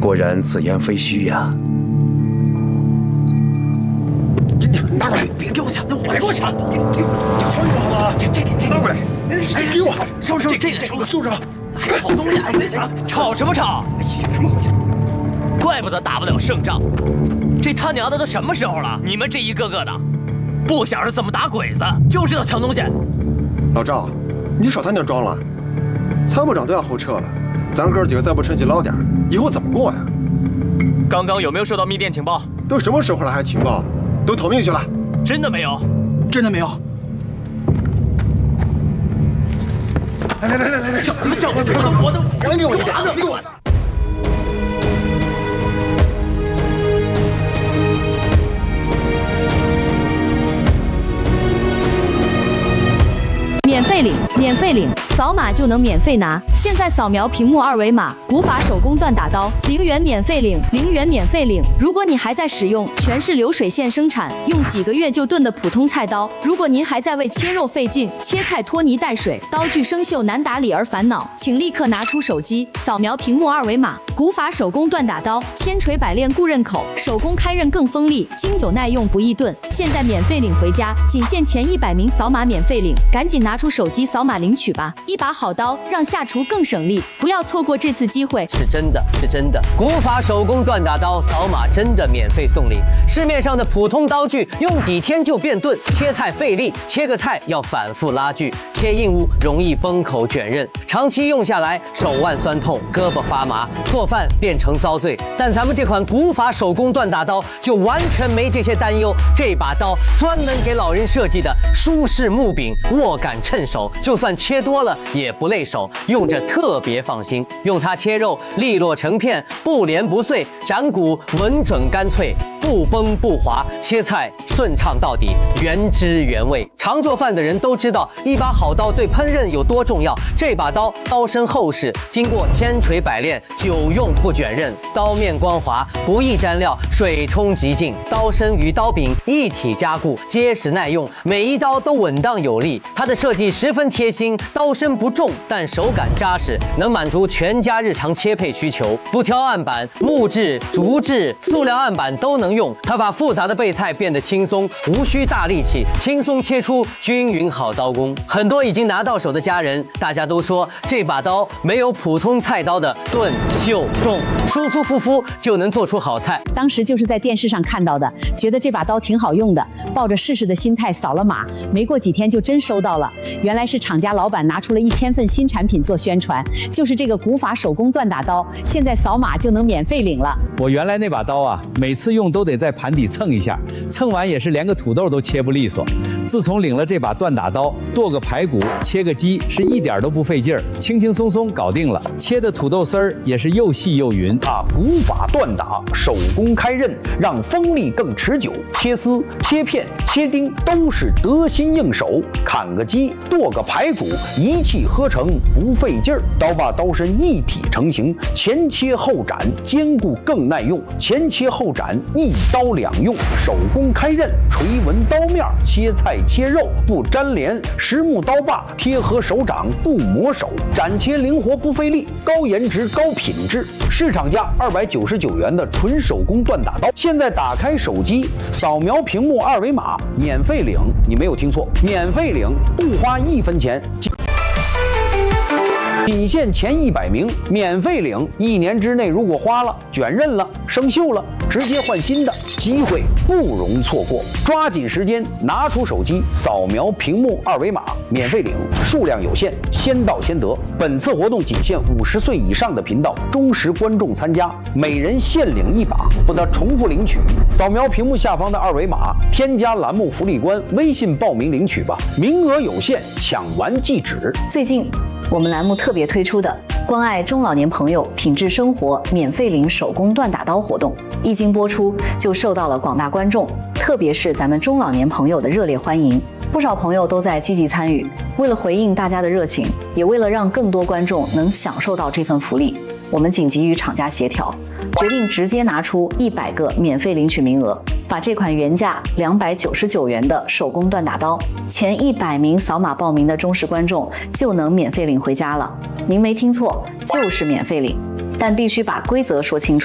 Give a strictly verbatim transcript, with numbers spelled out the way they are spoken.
果然此言非虚呀。 你你拿过来，别给我抢，那我给我抢！你你你瞧你干嘛？这这这拿过来！哎，给我收收这个收个素质！哎，好东西，哎，别抢！ 吵什么吵？ 哎呀，有什么好抢？ 怪不得打不了胜仗。这他娘的都什么时候了？你们这一个个的，不想着怎么打鬼子，就知道抢东西。 老赵，你少他娘装了！参谋长都要后撤了，咱哥几个再不趁机捞点，以后怎么过呀？ 刚刚有没有收到密电情报？ 都什么时候了还情报？都逃命去了？ 真的没有？ 真的没有？来来来来来来，赵赵哥，我的，还给我一点，给我。 免费领，免费领，扫码就能免费拿。现在扫描屏幕二维码，古法手工锻打刀，零元免费领，零元免费领。如果你还在使用全是流水线生产，用几个月就炖的普通菜刀，如果您还在为切肉费劲、切菜拖泥带水、刀具生锈难打理而烦恼，请立刻拿出手机，扫描屏幕二维码，古法手工锻打刀，千锤百炼固刃口，手工开刃更锋利，经久耐用不易钝。现在免费领回家，仅限前一百名扫码免费领，赶紧拿出手机扫码领取吧！一把好刀，让下厨更省力，不要错过这次机会。 是真的，是真的，古法手工锻打刀扫码真的免费送礼。市面上的普通刀具用几天就变钝，切菜费力，切个菜要反复拉锯，切硬物容易崩口卷刃，长期用下来手腕酸痛，胳膊发麻，做饭变成遭罪。但咱们这款古法手工锻打刀就完全没这些担忧，这把刀专门给老人设计的舒适木柄，握感趁手，就算切多了也不累手，用着特别放心。用它切肉利落成片，不连不碎，斩骨稳准干脆，不崩不滑，切菜顺畅到底，原汁原味。常做饭的人都知道，一把好刀对烹饪有多重要。这把刀刀身厚实，经过千锤百炼，久用不卷刃，刀面光滑，不易沾料，水冲即净。刀身与刀柄一体加固，结实耐用，每一刀都稳当有力。它的设计十分贴心，刀身不重，但手感扎实，能满足全家日常切配需求。不挑案板，木质、竹制、塑料案板都能用。它把复杂的备菜变得轻松，无需大力气，轻松切出均匀好刀工。很多已经拿到手的家人，大家都说这把刀没有普通菜刀的钝、秀、重，舒舒服服就能做出好菜。 当时就是在电视上看到的，觉得这把刀挺好用的，抱着试试的心态扫了码，没过几天就真收到了。原来是厂家老板拿出了一千份新产品做宣传，就是这个古法手工锻打刀，现在扫码就能免费领了。 我原来那把刀啊，每次用都得在盘底蹭一下，蹭完也是连个土豆都切不利索。自从领了这把锻打刀，剁个排骨、切个鸡是一点都不费劲儿，轻轻松松搞定了。切的土豆丝儿也是又细又匀。 啊，古法锻打，手工开刃，让锋利更持久。切丝、切片、切丁都是得心应手。砍个鸡，剁个排骨，一气呵成，不费劲儿。刀把刀身一体成型，前切后斩，坚固更耐用。前切后斩，一刀两用。手工开刃，锤纹刀面，切菜切肉不粘连。实木刀把贴合手掌，不磨手。斩切灵活不费力，高颜值高品质。市场价二百九十九元的纯手工锻打刀，现在打开手机，扫描屏幕二维码，免费领。你没有听错，免费领，不花一分钱。仅限前一百名，免费领。一年之内，如果花了、卷刃了、生锈了，直接换新的，机会不容错过。抓紧时间，拿出手机，扫描屏幕二维码，免费领，数量有限，先到先得。本次活动仅限五十岁以上的频道忠实观众参加，每人限领一把，不得重复领取。扫描屏幕下方的二维码，添加栏目福利官，微信报名领取吧，名额有限，抢完即止。 最近我们栏目特别推出的关爱中老年朋友品质生活免费领手工锻打刀活动，一经播出就受到了广大观众，特别是咱们中老年朋友的热烈欢迎。不少朋友都在积极参与。为了回应大家的热情，也为了让更多观众能享受到这份福利，我们紧急与厂家协调，决定直接拿出一百个免费领取名额，把这款原价两百九十九元的手工锻打刀，前一百名扫码报名的忠实观众就能免费领回家了。您没听错，就是免费领，但必须把规则说清楚。